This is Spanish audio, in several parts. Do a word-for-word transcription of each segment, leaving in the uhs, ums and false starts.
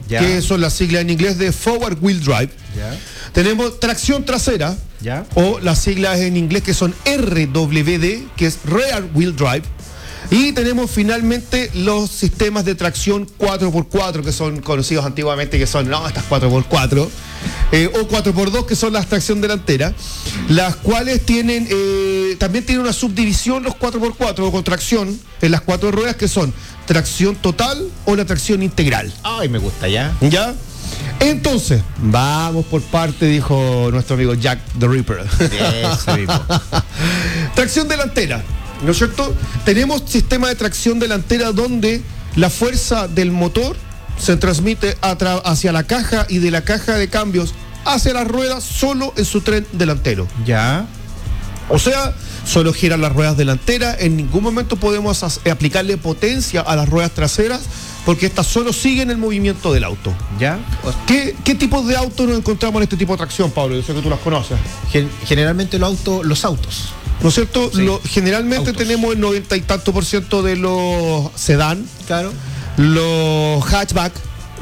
Ya. que son las siglas en inglés de Forward Wheel Drive. Ya. Tenemos tracción trasera, Ya. o las siglas en inglés que son R W D, que es Rear Wheel Drive. Y tenemos finalmente los sistemas de tracción cuatro por cuatro, que son conocidos antiguamente, que son, no, estas cuatro por cuatro, eh, o cuatro por dos, que son las tracción delantera, las cuales tienen, eh, también tienen una subdivisión los cuatro por cuatro, o con tracción en las cuatro ruedas, que son tracción total o la tracción integral. Ay, me gusta ya. ¿Ya? Entonces, vamos por parte, dijo nuestro amigo Jack the Ripper. Eso mismo. Tracción delantera, ¿no es cierto? Tenemos sistema de tracción delantera donde la fuerza del motor se transmite a tra- hacia la caja y de la caja de cambios hacia las ruedas solo en su tren delantero. Ya. O sea, solo giran las ruedas delanteras, en ningún momento podemos as- aplicarle potencia a las ruedas traseras porque estas solo siguen el movimiento del auto. Ya. ¿Qué, qué tipos de autos nos encontramos en este tipo de tracción, Pablo? Yo sé que tú las conoces. Gen- generalmente los autos, los autos. ¿No es cierto? Sí. Lo- generalmente Autos. tenemos el noventa y tanto por ciento de los sedán, Claro. los hatchback,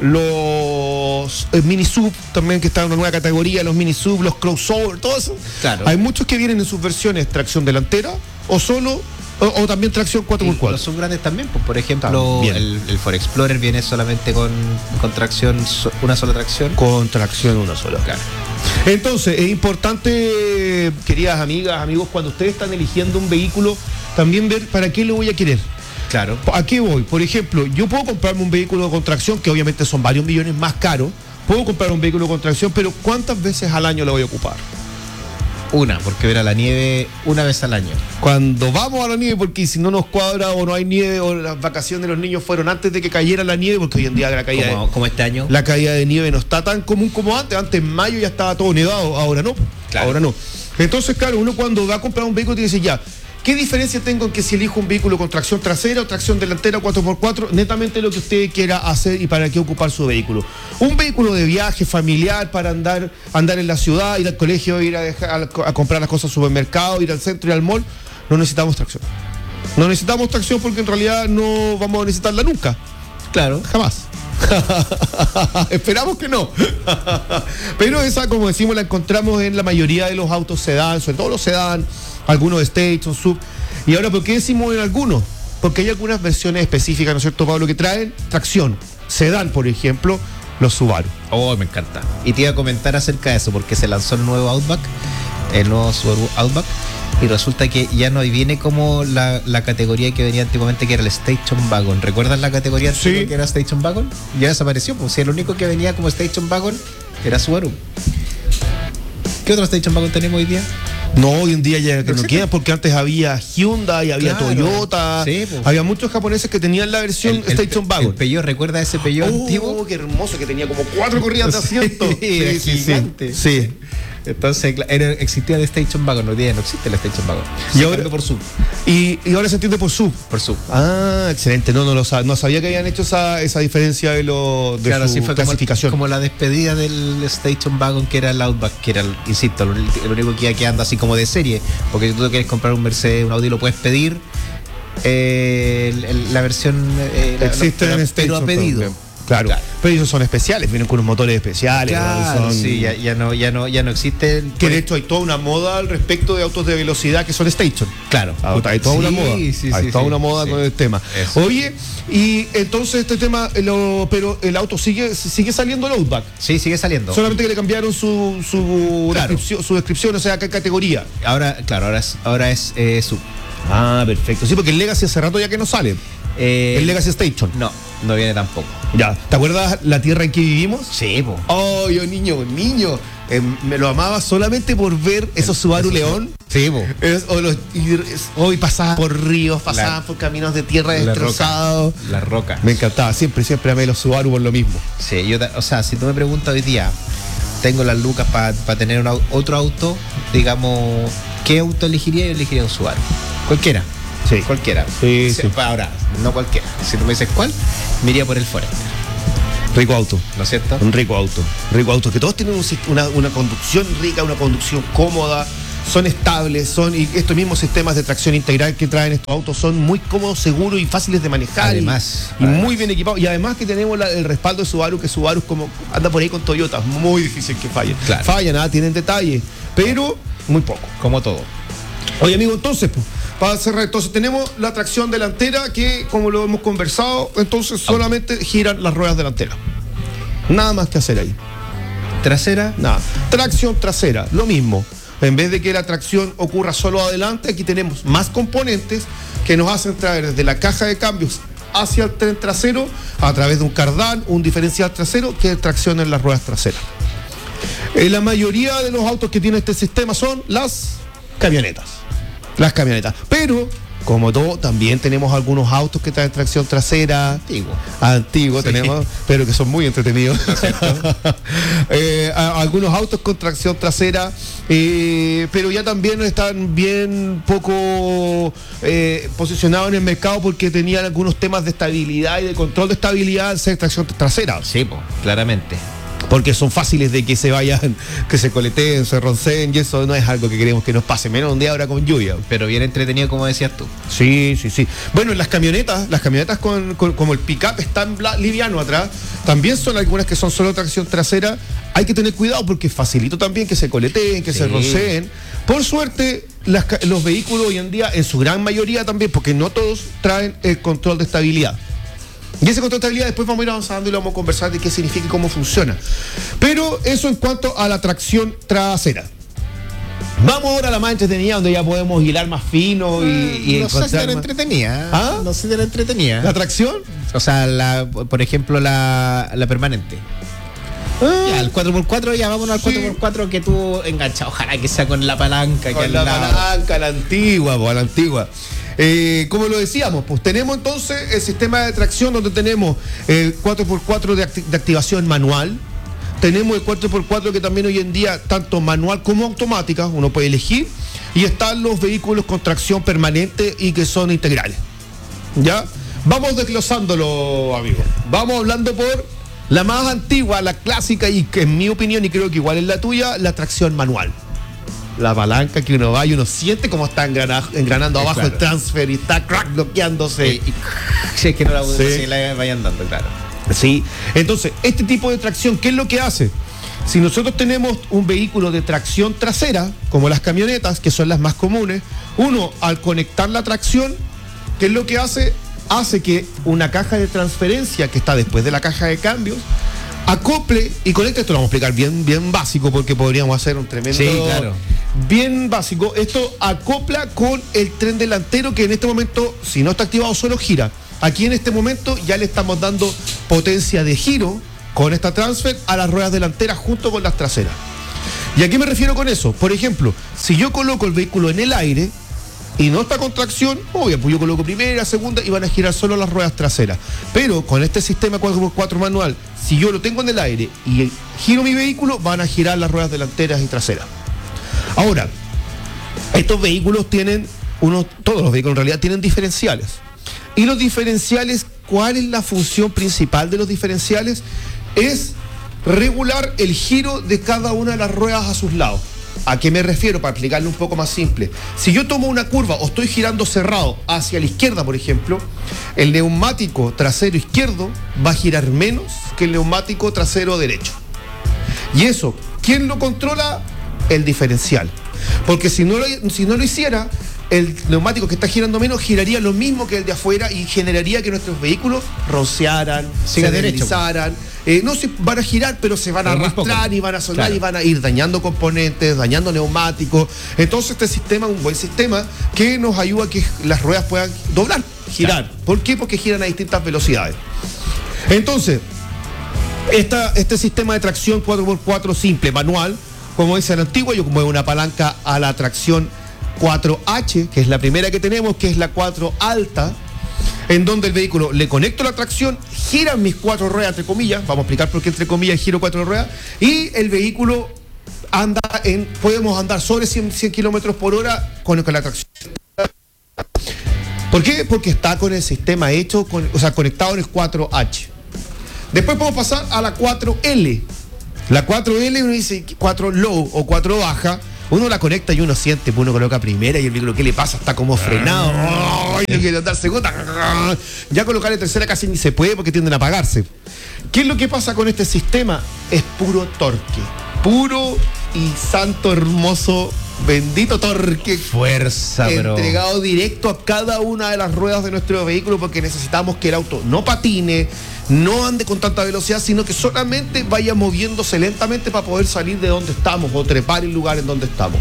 los eh, mini sub también, que están en una nueva categoría, los mini sub, los crossover, todo eso. Claro. Hay muchos que vienen en sus versiones tracción delantera o solo o, o también tracción cuatro por Y cuatro. los subgrandes también, pues, por ejemplo, También. el, el Ford Explorer viene solamente con, con tracción, so- una sola tracción. Con tracción una sola. Claro. Entonces, es importante, queridas amigas, amigos, cuando ustedes están eligiendo un vehículo, también ver para qué lo voy a querer. Claro. ¿A qué voy? Por ejemplo, yo puedo comprarme un vehículo con tracción, que obviamente son varios millones más caro. Puedo comprar un vehículo con tracción, pero ¿cuántas veces al año lo voy a ocupar? Una, porque ver a la nieve una vez al año. Cuando vamos a la nieve, porque si no nos cuadra o no hay nieve, o las vacaciones de los niños fueron antes de que cayera la nieve, porque hoy en día la caída, Como, de, como este año. la caída de nieve no está tan común como antes. Antes en mayo ya estaba todo nevado, ahora no. Claro. Ahora no. Entonces, claro, uno cuando va a comprar un vehículo tiene que decir, ya, ¿qué diferencia tengo en que si elijo un vehículo con tracción trasera o tracción delantera cuatro por cuatro? Netamente lo que usted quiera hacer y para qué ocupar su vehículo. Un vehículo de viaje familiar para andar, andar en la ciudad, ir al colegio, ir a, dejar, a, a comprar las cosas al supermercado, ir al centro, ir al mall, no necesitamos tracción. No necesitamos tracción porque en realidad no vamos a necesitarla nunca. Claro. Jamás. Esperamos que no. Pero esa, como decimos, la encontramos en la mayoría de los autos sedán, sobre todo los sedán, algunos station, sub. Y ahora, ¿por qué decimos en algunos? Porque hay algunas versiones específicas, ¿no es cierto, Pablo?, que traen tracción. Sedán, por ejemplo, los Subaru. Oh, me encanta. Y te iba a comentar acerca de eso, porque se lanzó el nuevo Outback, el nuevo Subaru Outback, y resulta que ya no viene como la, la categoría que venía antiguamente, que era el Station Wagon. ¿Recuerdas la categoría antigua Sí. que era Station Wagon? Ya desapareció, pues si el único que venía como Station Wagon era Subaru. ¿Qué otro Station Wagon tenemos hoy día? No, hoy en día ya que no existe. quedan, porque antes había Hyundai, había Claro. Toyota, Sí, pues. había muchos japoneses que tenían la versión El- el- Station Wagon. El Peugeot, ¿recuerda ese Peugeot Oh, antiguo? qué hermoso, que tenía como cuatro corridas de asiento. Sí, era gigante. Sí. Entonces, cla- era, existía el Station Wagon, hoy día no existe el Station Wagon. Y Se ahora- cambió por sub, Y, y ahora se entiende por sub. por sub. Ah, excelente. No, no lo sab- no sabía que habían hecho esa, esa diferencia de, lo, de Claro, su sí fue como, clasificación. como la despedida del Station Wagon, que era el Outback, que era, el, insisto, lo, lo único que iba quedando así como de serie. Porque si tú quieres comprar un Mercedes, un Audi, lo puedes pedir. Eh, el- el- la versión. eh, la- Existe pero, en pero Station a pedido. también. Claro. Claro. Pero ellos son especiales, vienen con unos motores especiales. Claro, son- sí, ya, ya no, ya no, ya no existen. Que de hecho hay toda una moda al respecto de autos de velocidad que son Station. Claro. Ah, Hay toda Sí, una moda. sí, sí, hay toda sí, una moda sí. con el tema. Eso. Oye, y entonces este tema, eh, lo, pero el auto sigue, sigue saliendo el Outback. Sí, sigue saliendo. Solamente que le cambiaron su, su, Claro. descripción, su descripción, o sea, qué categoría. Ahora, claro, ahora es, ahora es eh, sub. Ah, perfecto. Sí, porque el Legacy hace rato ya que no sale. Eh, El Legacy Station. No, no viene tampoco. Ya. ¿Te acuerdas la tierra en que vivimos? Sí, po. Oh, yo niño, niño. Eh, me lo amaba solamente por ver esos Subaru esos León. Sí, po. Es- o los, y, es- hoy pasaban por ríos, pasaban La- por caminos de tierra La destrozados. roca. La roca. Me encantaba, siempre, siempre amé los Subaru por lo mismo. Sí, yo, ta- o sea, si tú me preguntas hoy día, tengo las lucas para tener un au- otro auto, digamos, ¿qué auto elegiría? Yo elegiría un Subaru. Cualquiera. Sí. Cualquiera. Sí, Si- sí. Ahora, no cualquiera. Si tú me dices cuál, me iría por el Forester. Rico auto. ¿No es cierto? Un rico auto. Rico auto. Que todos tienen un sist- una, una conducción rica, una conducción cómoda. son estables, son y estos mismos sistemas de tracción integral que traen estos autos son muy cómodos, seguros y fáciles de manejar. Además, y, y además. muy bien equipados. Y además que tenemos la, el respaldo de Subaru, que Subaru es como anda por ahí con Toyota, muy difícil que fallen. Claro. Fallan, nada, tienen detalles, pero muy poco. Como todo. Oye, amigo, entonces, pues, para cerrar, entonces tenemos la tracción delantera que, como lo hemos conversado, entonces solamente giran las ruedas delanteras. Nada más que hacer ahí. Trasera. Nada. Tracción trasera, lo mismo. En vez de que la tracción ocurra solo adelante, aquí tenemos más componentes que nos hacen traer desde la caja de cambios hacia el tren trasero a través de un cardán, un diferencial trasero que tracciona en las ruedas traseras. Eh, la mayoría de los autos que tienen este sistema son las camionetas. Las camionetas. Pero, como todo, también tenemos algunos autos que traen tracción trasera. Antiguo. Antiguo Sí. tenemos, pero que son muy entretenidos. eh, a- algunos autos con tracción trasera, eh, pero ya también están bien poco eh, posicionados en el mercado porque tenían algunos temas de estabilidad y de control de estabilidad al ser tracción trasera. Sí, po, claramente. Porque son fáciles de que se vayan, que se coleteen, se ronceen, y eso no es algo que queremos que nos pase, menos un día ahora con lluvia. Pero bien entretenido, como decías tú. Sí, sí, sí. Bueno, las camionetas, las camionetas con, con- como el pick-up es tan bla- liviano atrás, también son algunas que son solo tracción trasera. Hay que tener cuidado porque es facilito también que se coleteen, que Sí. se ronceen. Por suerte, las ca- los vehículos hoy en día, en su gran mayoría también, porque no todos traen el control de estabilidad. Y ese control de estabilidad después vamos a ir avanzando y lo vamos a conversar de qué significa y cómo funciona. Pero eso en cuanto a la tracción trasera. Vamos ahora a la más entretenida, donde ya podemos hilar más fino y, y no sé si encontrar era más- entretenida. ¿Ah? No sé si era entretenida. ¿La tracción? O sea, la, por ejemplo, la, la permanente. Ya, el cuatro por cuatro, ya vámonos al Sí. cuatro por cuatro que tú enganchas. Ojalá que sea con la palanca. que Con al la lado. palanca, la antigua, po, la antigua. Eh, como lo decíamos, pues tenemos entonces el sistema de tracción donde tenemos el cuatro por cuatro de, acti- de activación manual. Tenemos el cuatro por cuatro que también hoy en día, tanto manual como automática, uno puede elegir. Y están los vehículos con tracción permanente y que son integrales. ¿Ya? Vamos desglosándolo, amigos. Vamos hablando por la más antigua, la clásica, y que en mi opinión, y creo que igual es la tuya, la tracción manual. La palanca que uno va y uno siente cómo está engrana- engranando Eh, abajo claro. el transfer y está crack bloqueándose. Eh, y- si es que no la, Sí. si la vayan dando, claro. Sí, entonces, este tipo de tracción, ¿qué es lo que hace? Si nosotros tenemos un vehículo de tracción trasera, como las camionetas, que son las más comunes, uno, al conectar la tracción, ¿qué es lo que hace? Hace que una caja de transferencia que está después de la caja de cambios, acople y conecte. Esto lo vamos a explicar bien, bien básico porque podríamos hacer un tremendo... Sí, claro. Bien básico. Esto acopla con el tren delantero que en este momento, si no está activado, solo gira. Aquí en este momento ya le estamos dando potencia de giro con esta transfer a las ruedas delanteras junto con las traseras. ¿Y a qué me refiero con eso? Por ejemplo, si yo coloco el vehículo en el aire y no está con tracción, obvio, pues yo coloco primera, segunda y van a girar solo las ruedas traseras. Pero con este sistema cuatro por cuatro manual, si yo lo tengo en el aire y giro mi vehículo, van a girar las ruedas delanteras y traseras. Ahora, estos vehículos tienen, unos, todos los vehículos en realidad tienen diferenciales. Y los diferenciales, ¿cuál es la función principal de los diferenciales? Es regular el giro de cada una de las ruedas a sus lados. ¿A qué me refiero? Para explicarlo un poco más simple. Si yo tomo una curva o estoy girando cerrado hacia la izquierda, por ejemplo, el neumático trasero izquierdo va a girar menos que el neumático trasero derecho. Y eso, ¿quién lo controla? El diferencial. Porque si no lo, si no lo hiciera, el neumático que está girando menos giraría lo mismo que el de afuera y generaría que nuestros vehículos rocearan, Siga se derecho, deslizaran. Eh, no se van a girar, pero se van a Pero muy arrastrar poco. y van a sonar Claro. y van a ir dañando componentes, dañando neumáticos. Entonces este sistema es un buen sistema que nos ayuda a que las ruedas puedan doblar, girar. Claro. ¿Por qué? Porque giran a distintas velocidades. Entonces, esta, este sistema de tracción cuatro por cuatro simple, manual, como dice la antigua, yo muevo una palanca a la tracción cuatro H, que es la primera que tenemos, que es la cuatro alta, en donde el vehículo le conecto la tracción, giran mis cuatro ruedas, entre comillas, vamos a explicar por qué entre comillas giro cuatro ruedas, y el vehículo anda en, podemos andar sobre cien, cien kilómetros por hora con, con la tracción. ¿Por qué? Porque está con el sistema hecho, con, o sea, conectado en el cuatro H. Después podemos pasar a la cuatro L. La cuatro L uno dice cuatro low o cuatro baja, uno la conecta y uno siente, pues uno coloca primera y el vehículo, ¿qué le pasa? Está como frenado. ¡Ay! No quiere andar segunda. Ya colocarle tercera casi ni se puede porque tienden a apagarse. ¿Qué es lo que pasa con este sistema? Es puro torque. Puro y santo hermoso, bendito torque. Fuerza, bro. Entregado directo a cada una de las ruedas de nuestro vehículo porque necesitamos que el auto no patine, no ande con tanta velocidad, sino que solamente vaya moviéndose lentamente para poder salir de donde estamos o trepar el lugar en donde estamos.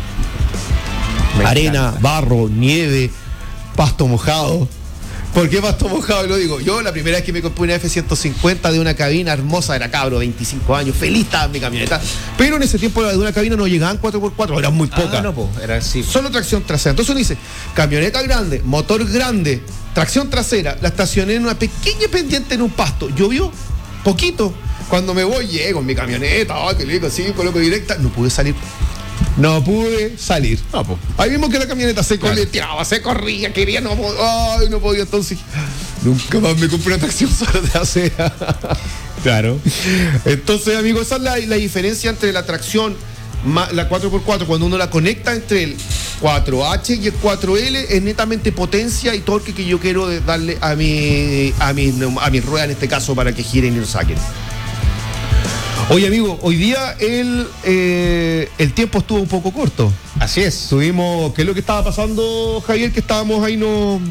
Me Arena, encanta. Barro, nieve, pasto mojado. ¿Por qué pasto mojado? Lo digo. Yo la primera vez que me compré una F ciento cincuenta de una cabina hermosa, era cabro, veinticinco años, feliz estaba en mi camioneta. Pero en ese tiempo de una cabina no llegaban cuatro por cuatro, eran muy pocas. Ah, no, po, era así. Solo tracción trasera. Entonces uno dice, camioneta grande, motor grande, tracción trasera, la estacioné en una pequeña pendiente en un pasto. Llovió poquito. Cuando me voy, llego en mi camioneta, oh, que lindo, así, coloco directa, no pude salir. No pude salir. No, pues. Ahí mismo que la camioneta se Claro. coleteaba, se corría, quería, no podía. Ay, no podía. Entonces, nunca más me compré una tracción sola trasera. Claro. Entonces, amigos, esa es la, la diferencia entre la tracción, ma- la cuatro por cuatro, cuando uno la conecta entre el cuatro H y el cuatro L, es netamente potencia y torque que yo quiero de- darle a mi, a mi, a mi rueda en este caso para que giren y lo saquen. Oye, amigo, hoy día el, eh, el tiempo estuvo un poco corto. Así es. Tuvimos, ¿qué es lo que estaba pasando, Javier? Que estábamos ahí, no...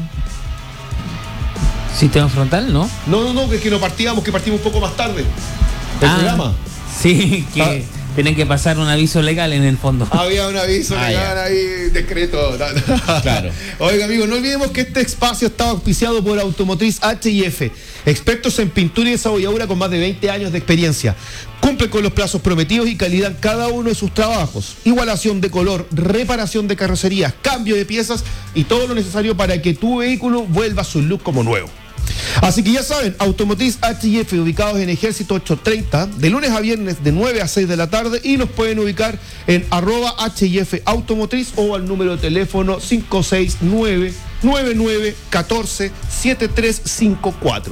Sistema frontal, ¿no? No, no, no, que es que no partíamos, que partimos un poco más tarde. El Ah, programa. Sí, que Ah. tienen que pasar un aviso legal en el fondo. Había un aviso Ah, que ya. daban ahí, decreto. Claro. Oiga, amigo, no olvidemos que este espacio está auspiciado por Automotriz H I F, expertos en pintura y desabolladura con más de veinte años de experiencia. Cumplen con los plazos prometidos y calidad en cada uno de sus trabajos. Igualación de color, reparación de carrocerías, cambio de piezas y todo lo necesario para que tu vehículo vuelva a su look como nuevo. Así que ya saben, Automotriz H I F, ubicados en Ejército ochocientos treinta, de lunes a viernes de nueve a seis de la tarde, y nos pueden ubicar en arroba H I F Automotriz o al número de teléfono cinco seis nueve, nueve nueve uno cuatro, siete tres cinco cuatro.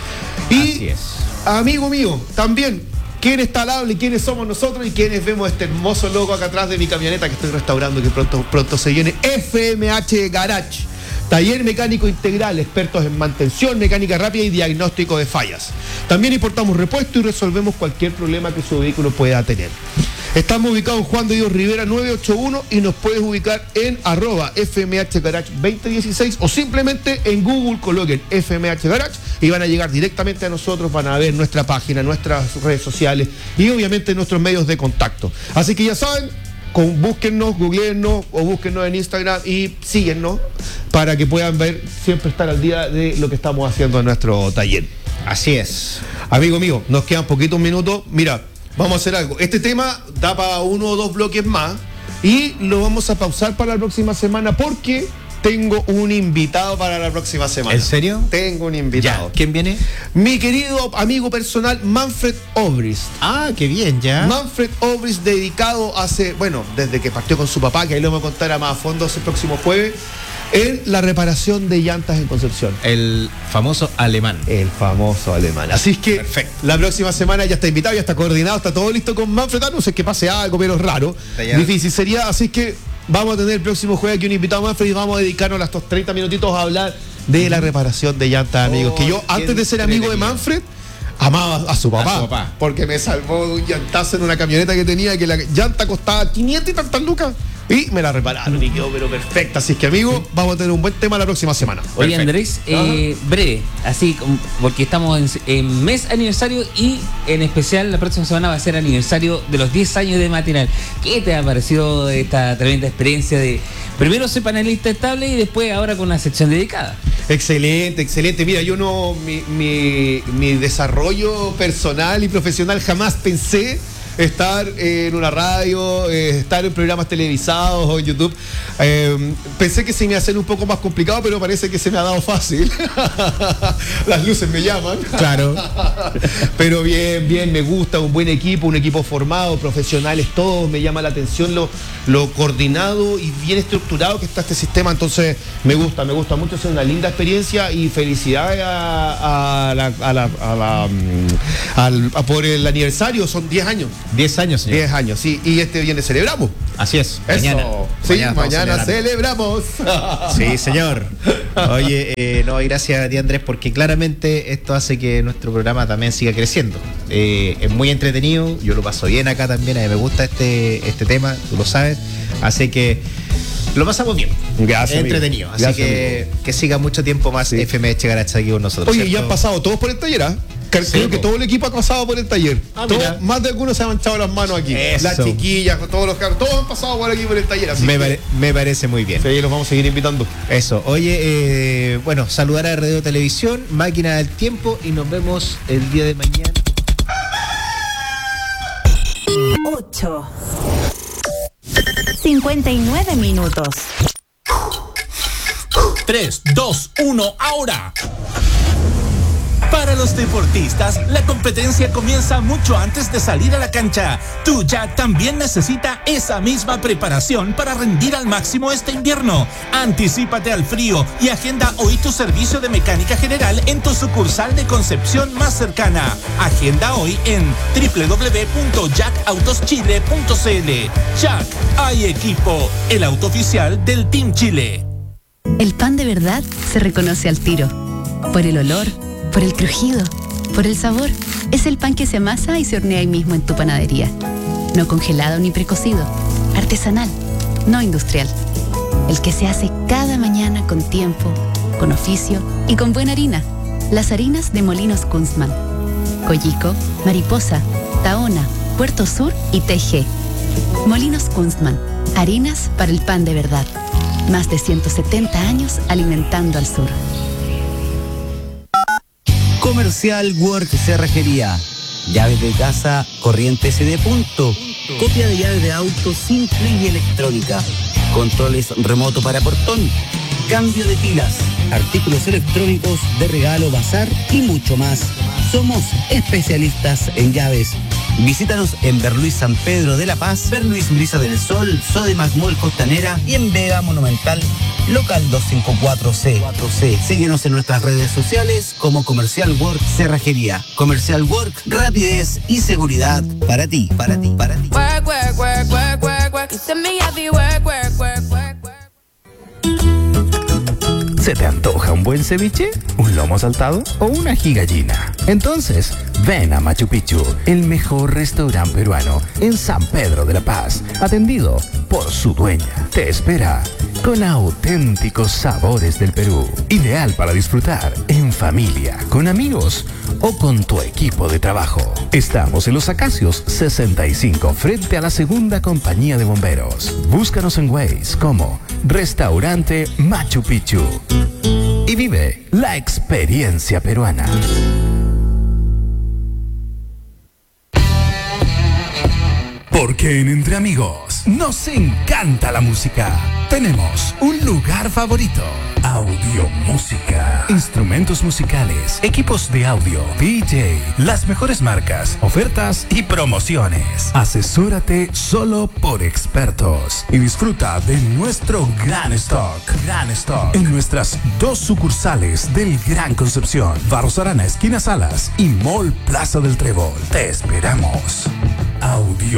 Y, Así es. amigo mío, también, ¿quién está al habla y quiénes somos nosotros y quiénes vemos este hermoso logo acá atrás de mi camioneta que estoy restaurando, que pronto, pronto se viene? F M H Garage. Taller mecánico integral, expertos en mantención, mecánica rápida y diagnóstico de fallas. También importamos repuestos y resolvemos cualquier problema que su vehículo pueda tener. Estamos ubicados en Juan de Dios Rivera nueve ochenta y uno y nos puedes ubicar en arroba F M H Garage veinte dieciséis o simplemente en Google coloquen F M H Garage y van a llegar directamente a nosotros, van a ver nuestra página, nuestras redes sociales y obviamente nuestros medios de contacto. Así que ya saben, con, búsquennos, googleennos o búsquennos en Instagram y síguennos para que puedan ver, siempre estar al día de lo que estamos haciendo en nuestro taller. Así es. Amigo mío, nos quedan poquitos minutos. Mira, vamos a hacer algo. Este tema da para uno o dos bloques más y lo vamos a pausar para la próxima semana porque tengo un invitado para la próxima semana. ¿En serio? Tengo un invitado. Ya. ¿Quién viene? Mi querido amigo personal, Manfred Obrist. Ah, qué bien, ya. Manfred Obrist, dedicado hace, bueno, desde que partió con su papá, que ahí lo vamos a contar más a fondo ese próximo jueves, en la reparación de llantas en Concepción. El famoso alemán. El famoso alemán. Así es que Perfecto. la próxima semana ya está invitado, ya está coordinado, está todo listo con Manfred. A no sé que pase algo, pero es raro. Está ya. Difícil sería. Así es que vamos a tener el próximo jueves aquí un invitado Manfred y vamos a dedicarnos a estos treinta minutitos a hablar de la reparación de llantas, amigos. Oh, que yo, qué antes de ser amigo de entretenido. Manfred, amaba a su papá. A su papá. Porque me salvó de un llantazo en una camioneta que tenía, que la llanta costaba quinientas y tantas lucas. Y me la repararon y quedó pero perfecta. Así es que, amigos, vamos a tener un buen tema la próxima semana. Oye, Perfecto. Andrés, eh, breve, así, como- porque estamos en, en mes aniversario y en especial la próxima semana va a ser aniversario de los diez años de Matinal. ¿Qué te ha parecido esta tremenda experiencia de primero ser panelista estable y después ahora con una sección dedicada? Excelente, excelente. Mira, yo no, mi, mi, mi desarrollo personal y profesional jamás pensé estar en una radio, eh, estar en programas televisados o en YouTube. Eh, pensé que se me iba a hacer un poco más complicado, pero parece que se me ha dado fácil. Las luces me llaman. Claro. Pero bien, bien, me gusta, un buen equipo, un equipo formado, profesionales todos, me llama la atención lo, lo coordinado y bien estructurado que está este sistema, entonces me gusta, me gusta mucho, es una linda experiencia y felicidades a, a la, a la- a la, mm, al- a por el aniversario, son diez años. diez años, señor. diez años, sí. Y este viernes celebramos. Así es. Eso. Mañana. Sí, mañana, mañana celebramos. Sí, señor. Oye, eh, no, y gracias a ti, Andrés, porque claramente esto hace que nuestro programa también siga creciendo. Eh, es muy entretenido, yo lo paso bien acá también, a mí me gusta este, este tema, tú lo sabes. Así que lo pasamos bien. Gracias. Es entretenido. Así Gracias, que amigo. que siga mucho tiempo más Sí. F M Echegaracha aquí con nosotros. Oye, ¿cierto? ya han pasado todos por el taller, ¿ah? Creo Sí, que po. todo el equipo ha pasado por el taller. Ah, Todo- mira. más de algunos se han manchado las manos aquí. Eso. Las chiquillas, todos los cabros, todos han pasado por aquí por el taller. Así Me, que, pare- me parece muy bien. sí, los vamos a seguir invitando. Eso. Oye, eh, bueno, saludar a Radio Televisión, Máquina del Tiempo, y nos vemos el día de mañana. ocho. cincuenta y nueve minutos. tres, dos, uno, ahora. Para los deportistas, la competencia comienza mucho antes de salir a la cancha. Tu Jack también necesita esa misma preparación para rendir al máximo este invierno. Anticípate al frío y agenda hoy tu servicio de mecánica general en tu sucursal de Concepción más cercana. Agenda hoy en doble u doble u doble u punto jack autos chile punto c l. Jack, hay equipo, el auto oficial del Team Chile. El pan de verdad se reconoce al tiro. Por el olor, por el crujido, por el sabor. Es el pan que se amasa y se hornea ahí mismo en tu panadería. No congelado ni precocido. Artesanal, no industrial. El que se hace cada mañana con tiempo, con oficio y con buena harina. Las harinas de Molinos Kunstmann. Coyico, Mariposa, Tahona, Puerto Sur y T G. Molinos Kunstmann. Harinas para el pan de verdad. Más de ciento setenta años alimentando al sur. Comercial Work Cerrajería. Llaves de casa, corriente S D punto. Copia de llaves de auto simple y electrónica. Controles remoto para portón. Cambio de pilas. Artículos electrónicos de regalo, bazar y mucho más. Somos especialistas en llaves. Visítanos en Berluis San Pedro de La Paz, Berluis Brisa del Sol, Sodimac Mall Costanera y en Vega Monumental, local doscientos cincuenta y cuatro C. Síguenos en nuestras redes sociales como Comercial Work Cerrajería. Comercial Work, rapidez y seguridad para ti, para ti, para ti. Work, work, work, work, work, work. You send me happy work, work, work, work, work. ¿Se te antoja un buen ceviche? ¿Un lomo saltado? ¿O una gigallina? Entonces, ven a Machu Picchu, el mejor restaurante peruano en San Pedro de la Paz, atendido por su dueña. Te espera con auténticos sabores del Perú. Ideal para disfrutar en familia, con amigos o con tu equipo de trabajo. Estamos en Los Acacios sesenta y cinco, frente a la segunda compañía de bomberos. Búscanos en Waze como Restaurante Machu Picchu y vive la experiencia peruana. Porque en Entre Amigos nos encanta la música. Tenemos un lugar favorito. Audio Música. Instrumentos musicales, equipos de audio, D J, las mejores marcas, ofertas y promociones. Asesórate solo por expertos y disfruta de nuestro gran stock. Gran stock. En nuestras dos sucursales del Gran Concepción, Barros Arana, esquina Salas y Mall Plaza del Trébol. Te esperamos. Audio